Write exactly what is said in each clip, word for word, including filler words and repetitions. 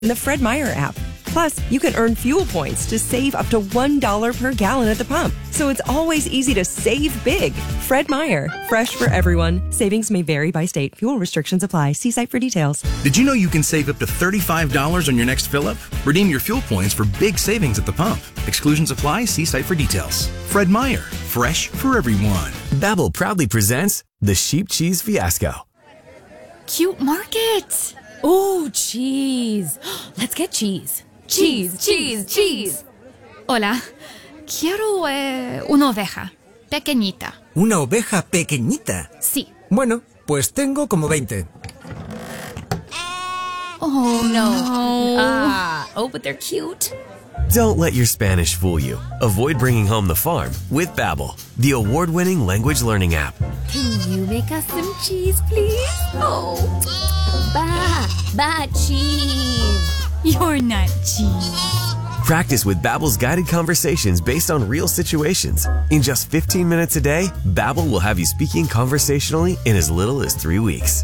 in the Fred Meyer app. Plus, you can earn fuel points to save up to one dollar per gallon at the pump. So it's always easy to save big. Fred Meyer, fresh for everyone. Savings may vary by state. Fuel restrictions apply. See site for details. Did you know you can save up to thirty-five dollars on your next fill-up? Redeem your fuel points for big savings at the pump. Exclusions apply. See site for details. Fred Meyer, fresh for everyone. Babbel proudly presents the Sheep Cheese Fiasco. Cute market. Oh, cheese. Let's get cheese. Cheese, cheese, cheese. Hola. Quiero eh, una oveja. Pequeñita. ¿Una oveja pequeñita? Sí. Bueno, pues tengo como veinte. Oh, no. Ah, oh, but they're cute. Don't let your Spanish fool you. Avoid bringing home the farm with Babbel, the award-winning language learning app. Can you make us some cheese, please? Oh, ba, ba cheese. You're not cheese. Practice with Babbel's guided conversations based on real situations. In just fifteen minutes a day, Babbel will have you speaking conversationally in as little as three weeks.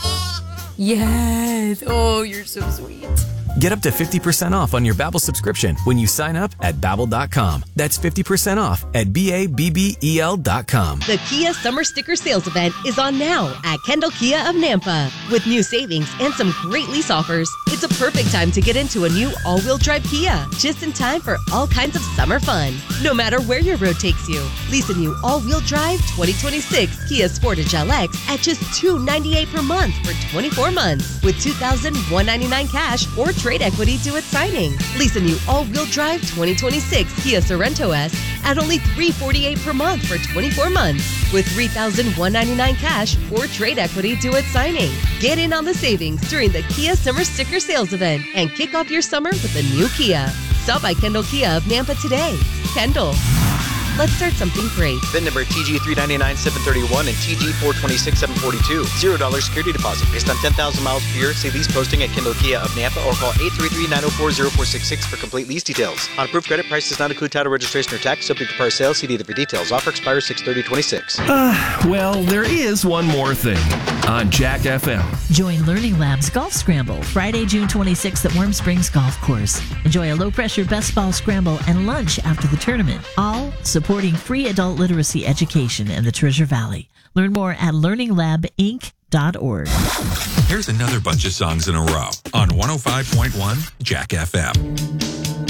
Yes. Oh, you're so sweet. Get up to fifty percent off on your Babbel subscription when you sign up at Babbel dot com. That's fifty percent off at B A B B E L dot com. The Kia Summer Sticker Sales Event is on now at Kendall Kia of Nampa. With new savings and some great lease offers, it's a perfect time to get into a new all-wheel drive Kia, just in time for all kinds of summer fun. No matter where your road takes you, lease a new all-wheel drive twenty twenty-six Kia Sportage L X at just two hundred ninety-eight dollars per month for twenty-four months with two thousand one hundred ninety-nine dollars cash or trade equity to its signing. Lease a new all-wheel drive twenty twenty-six Kia Sorento S at only three hundred forty-eight dollars per month for twenty-four months with three thousand one hundred ninety-nine dollars cash or trade equity to its signing. Get in on the savings during the Kia Summer Sticker Sales Event and kick off your summer with a new Kia. Stop by Kendall Kia of Nampa today. Kendall. Let's start something great. V I N number T G three nine nine seven three one and T G four two six seven four two. zero dollars security deposit based on ten thousand miles per year. See lease posting at Kendall Kia of Nampa or call eight three three, nine oh four, oh four six six for complete lease details. On approved credit, price does not include title, registration, or tax. Subject to prior sale. See dealer for details. Offer expires six thirty twenty-six. Uh, well, there is one more thing on Jack F M. Join Learning Lab's Golf Scramble Friday, June twenty-sixth at Warm Springs Golf Course. Enjoy a low-pressure best ball scramble and lunch after the tournament, all supporting free adult literacy education in the Treasure Valley. Learn more at learning lab inc dot org. Here's another bunch of songs in a row on one oh five point one Jack F M.